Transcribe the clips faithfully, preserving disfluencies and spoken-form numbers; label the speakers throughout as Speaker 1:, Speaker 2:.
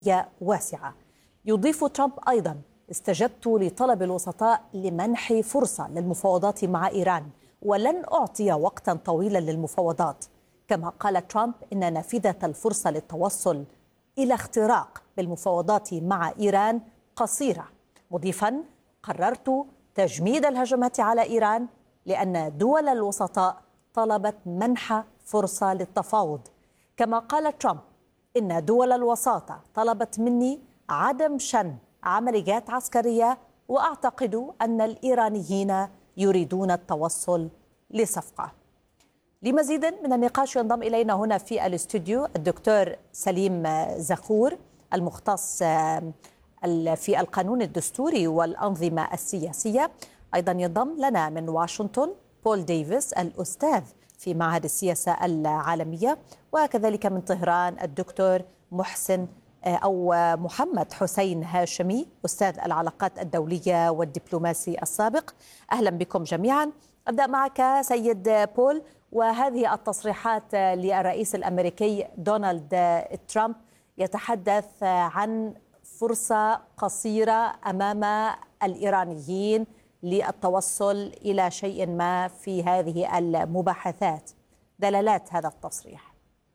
Speaker 1: واسعة. يضيف ترامب أيضا: استجبت لطلب الوسطاء لمنح فرصة للمفاوضات مع إيران ولن أعطي وقتا طويلا للمفاوضات. كما قال ترامب إن نافذة الفرصة للتوصل إلى اختراق بالمفاوضات مع إيران قصيرة، مضيفا: قررت تجميد الهجمات على إيران لأن دول الوسطاء طلبت منح فرصة للتفاوض. كما قال ترامب إن دول الوساطة طلبت مني عدم شن عمليات عسكرية، وأعتقد أن الإيرانيين يريدون التوصل لصفقة. لمزيد من النقاش ينضم إلينا هنا في الاستوديو الدكتور سليم زخور، المختص في القانون الدستوري والأنظمة السياسية. أيضا ينضم لنا من واشنطن بول ديفيس، الأستاذ في معهد السياسة العالمية، وكذلك من طهران الدكتور محسن أو محمد حسين هاشمي، أستاذ العلاقات الدولية والدبلوماسي السابق. أهلا بكم جميعا. أبدأ معك سيد بول، وهذه التصريحات للرئيس الأمريكي دونالد ترامب يتحدث عن فرصة قصيرة أمام الإيرانيين للتوصل إلى شيء ما في هذه المباحثات. دلالات هذا التصريح.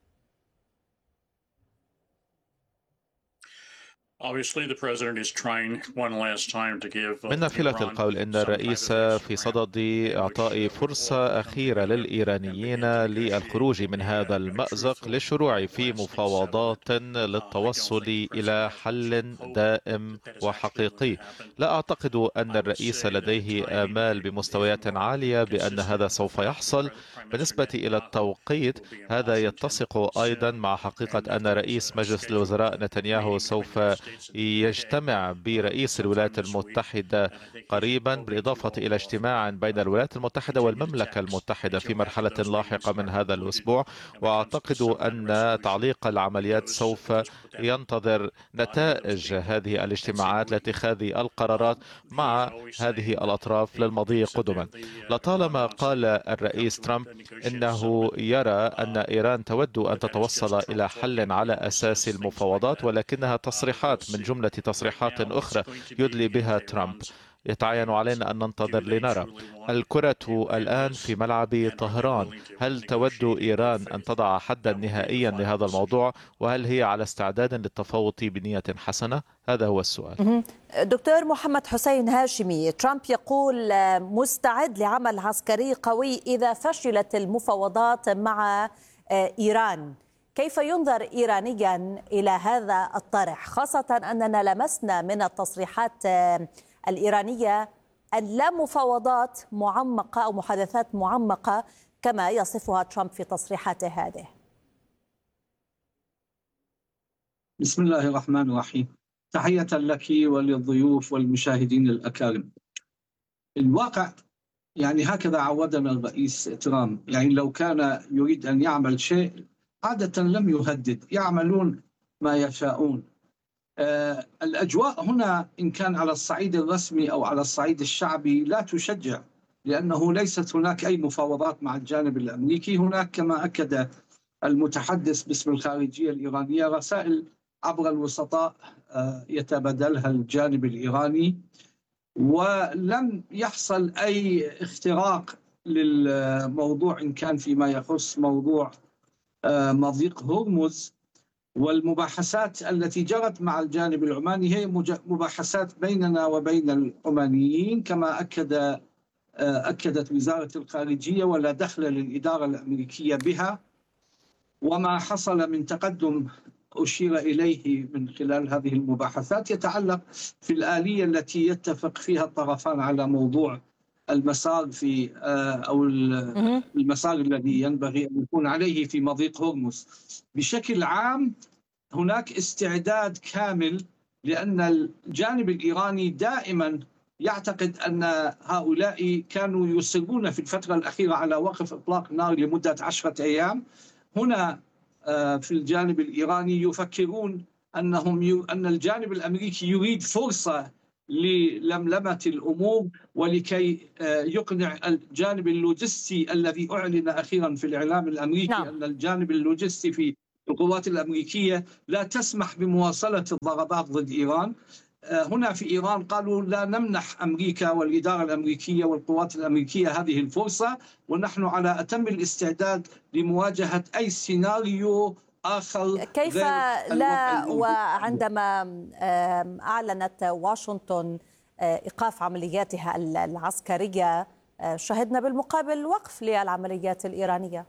Speaker 2: من نافلة القول إن الرئيس في صدد إعطاء فرصة أخيرة للإيرانيين للخروج من هذا المأزق للشروع في مفاوضات للتوصل إلى حل دائم وحقيقي. لا أعتقد أن الرئيس لديه آمال بمستويات عالية بأن هذا سوف يحصل. بالنسبة إلى التوقيت، هذا يتسق أيضا مع حقيقة أن رئيس مجلس الوزراء نتنياهو سوف يجتمع برئيس الولايات المتحدة قريبا، بالإضافة إلى اجتماع بين الولايات المتحدة والمملكة المتحدة في مرحلة لاحقة من هذا الأسبوع. وأعتقد أن تعليق العمليات سوف ينتظر نتائج هذه الاجتماعات لاتخاذ القرارات مع هذه الأطراف للمضي قدما. لطالما قال الرئيس ترامب إنه يرى أن إيران تود أن تتوصل إلى حل على أساس المفاوضات، ولكنها تصريحات من جملة تصريحات أخرى يدلي بها ترامب. يتعين علينا أن ننتظر لنرى. الكرة الآن في ملعب طهران. هل تود إيران أن تضع حدا نهائيا لهذا الموضوع؟ وهل هي على استعداد للتفاوض بنية حسنة؟ هذا هو السؤال.
Speaker 1: دكتور محمد حسين هاشمي، ترامب يقول مستعد لعمل عسكري قوي إذا فشلت المفاوضات مع إيران. كيف ينظر إيرانيا إلى هذا الطرح، خاصة أننا لمسنا من التصريحات الإيرانية أن لا مفاوضات معمقة أو محادثات معمقة كما يصفها ترامب في تصريحاته هذه؟
Speaker 3: بسم الله الرحمن الرحيم. تحية لك وللضيوف والمشاهدين الأكارم. الواقع يعني هكذا عودنا الرئيس ترامب، يعني لو كان يريد أن يعمل شيء عادة لم يهدد، يعملون ما يشاءون. آه الأجواء هنا إن كان على الصعيد الرسمي أو على الصعيد الشعبي لا تشجع، لأنه ليست هناك أي مفاوضات مع الجانب الأمريكي. هناك كما أكد المتحدث باسم الخارجية الإيرانية رسائل عبر الوسطاء آه يتبادلها الجانب الإيراني، ولم يحصل أي اختراق للموضوع إن كان فيما يخص موضوع آه مضيق هرمز. والمباحثات التي جرت مع الجانب العماني هي مباحثات بيننا وبين العمانيين، كما أكد أكدت وزارة الخارجية، ولا دخل للإدارة الأمريكية بها. وما حصل من تقدم أشير إليه من خلال هذه المباحثات يتعلق في الآلية التي يتفق فيها الطرفان على موضوع المسار في أو المسار الذي ينبغي أن يكون عليه في مضيق هرمز. بشكل عام هناك استعداد كامل، لأن الجانب الإيراني دائما يعتقد أن هؤلاء كانوا يصرون في الفترة الأخيرة على وقف إطلاق النار لمدة عشرة أيام. هنا في الجانب الإيراني يفكرون أنهم ي... أن الجانب الأمريكي يريد فرصة للملمة الأمور ولكي يقنع الجانب اللوجستي الذي أعلن أخيرا في الإعلام الأمريكي. نعم. أن الجانب اللوجستي في القوات الأمريكية لا تسمح بمواصلة الضربات ضد إيران. هنا في إيران قالوا لا نمنح أمريكا والإدارة الأمريكية والقوات الأمريكية هذه الفرصة، ونحن على أتم الاستعداد لمواجهة أي سيناريو آخر.
Speaker 1: كيف لا؟ وعندما أعلنت واشنطن إيقاف عملياتها العسكرية شهدنا بالمقابل وقف للعمليات الإيرانية.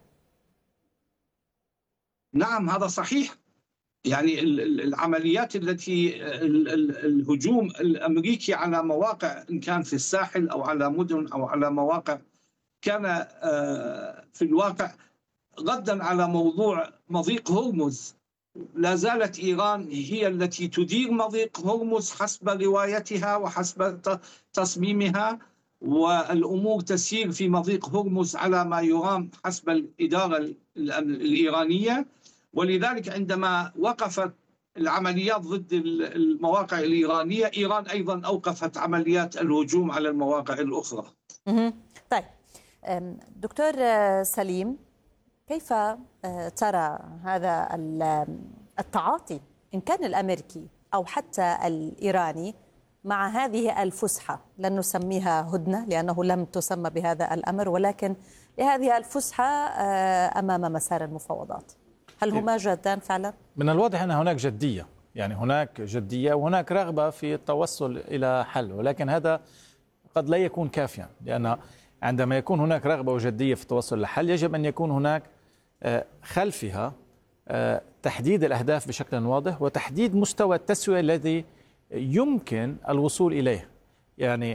Speaker 3: نعم هذا صحيح، يعني العمليات التي الهجوم الأمريكي على مواقع إن كان في الساحل أو على مدن أو على مواقع كان في الواقع ردا على موضوع مضيق هرمز. لا زالت إيران هي التي تدير مضيق هرمز حسب روايتها وحسب تصميمها، والأمور تسير في مضيق هرمز على ما يرام حسب الإدارة الإيرانية. ولذلك عندما وقفت العمليات ضد المواقع الإيرانية، إيران أيضا أوقفت عمليات الهجوم على المواقع الأخرى.
Speaker 1: طيب دكتور سليم، كيف ترى هذا التعاطي إن كان الأمريكي أو حتى الإيراني مع هذه الفسحة؟ لن نسميها هدنة لأنه لم تسمى بهذا الأمر، ولكن لهذه الفسحة أمام مسار المفاوضات. هل هما جادان فعلا؟
Speaker 4: من الواضح أن هناك جدية، يعني هناك جدية وهناك رغبة في التوصل إلى حل، ولكن هذا قد لا يكون كافيا، لأن عندما يكون هناك رغبة وجدية في التوصل إلى حل يجب أن يكون هناك خلفها تحديد الأهداف بشكل واضح وتحديد مستوى التسوية الذي يمكن الوصول إليه. يعني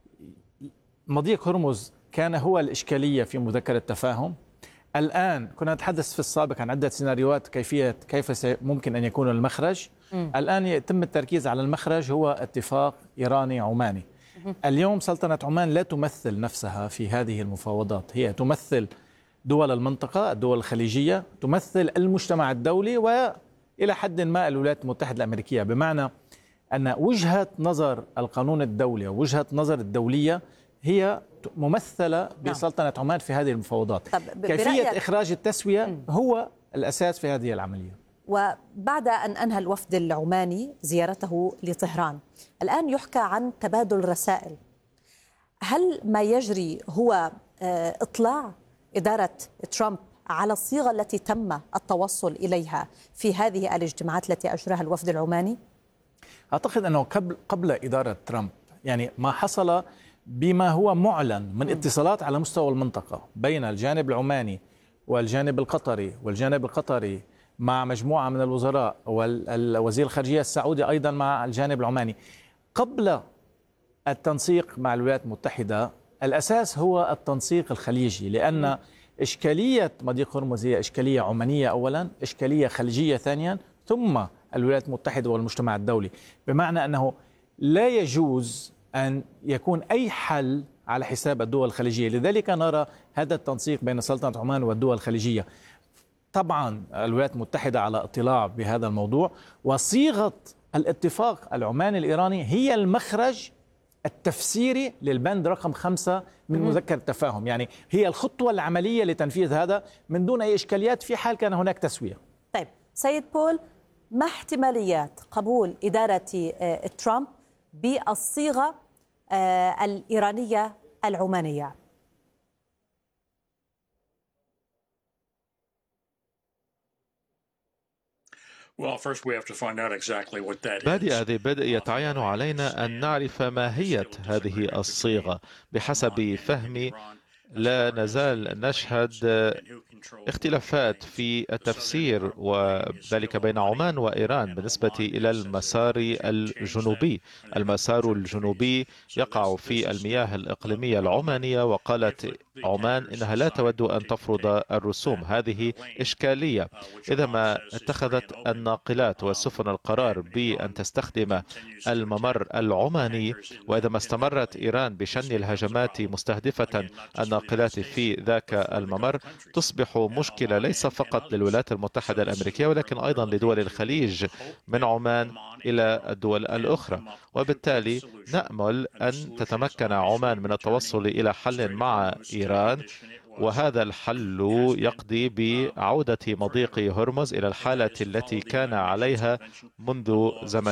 Speaker 4: مضيق هرمز كان هو الإشكالية في مذكرة التفاهم. الآن كنا نتحدث في السابق عن عدة سيناريوهات كيفية كيف ممكن أن يكون المخرج. م. الآن يتم التركيز على المخرج هو اتفاق إيراني عماني. م. اليوم سلطنة عمان لا تمثل نفسها في هذه المفاوضات، هي تمثل دول المنطقة، الدول الخليجية، تمثل المجتمع الدولي وإلى حد ما الولايات المتحدة الأمريكية، بمعنى أن وجهة نظر القانون الدولي ووجهة نظر الدولية هي ممثلة بسلطنة عمان في هذه المفاوضات. كيفية إخراج التسوية هو الأساس في هذه العملية.
Speaker 1: وبعد أن أنهى الوفد العماني زيارته لطهران، الآن يحكى عن تبادل رسائل. هل ما يجري هو إطلاع إدارة ترامب على الصيغة التي تم التوصل إليها في هذه الاجتماعات التي أجراها الوفد العماني؟
Speaker 4: أعتقد أنه قبل قبل إدارة ترامب يعني ما حصل بما هو معلن من اتصالات على مستوى المنطقة بين الجانب العماني والجانب القطري والجانب القطري مع مجموعة من الوزراء والوزير الخارجية السعودي أيضا مع الجانب العماني قبل التنسيق مع الولايات المتحدة. الأساس هو التنسيق الخليجي، لأن إشكالية مضيق هرمز هي إشكالية عمانية أولا، إشكالية خليجية ثانيا، ثم الولايات المتحدة والمجتمع الدولي، بمعنى أنه لا يجوز أن يكون أي حل على حساب الدول الخليجية. لذلك نرى هذا التنسيق بين سلطنة عمان والدول الخليجية. طبعا الولايات المتحدة على اطلاع بهذا الموضوع، وصيغة الاتفاق العماني الإيراني هي المخرج التفسيري للبند رقم خمسة من مذكرة التفاهم، يعني هي الخطوة العملية لتنفيذ هذا من دون أي إشكاليات في حال كان هناك تسوية.
Speaker 1: طيب سيد بول، ما احتماليات قبول إدارة ترامب بالصيغة الإيرانية العمانية؟
Speaker 2: بادئ ذي بدء يتعين علينا أن نعرف ماهية هذه الصيغة. بحسب فهمي لا نزال نشهد اختلافات في التفسير، وذلك بين عمان وإيران بالنسبة إلى المسار الجنوبي. المسار الجنوبي يقع في المياه الإقليمية العمانية، وقالت عمان إنها لا تود أن تفرض الرسوم. هذه إشكالية. إذا ما اتخذت الناقلات والسفن القرار بأن تستخدم الممر العماني، وإذا ما استمرت إيران بشن الهجمات مستهدفة الناقلات الناقلات في ذاك الممر تصبح مشكلة ليس فقط للولايات المتحدة الأمريكية ولكن أيضا لدول الخليج من عمان إلى الدول الأخرى. وبالتالي نأمل أن تتمكن عمان من التوصل إلى حل مع إيران، وهذا الحل يقضي بعودة مضيق هرمز إلى الحالة التي كان عليها منذ زمن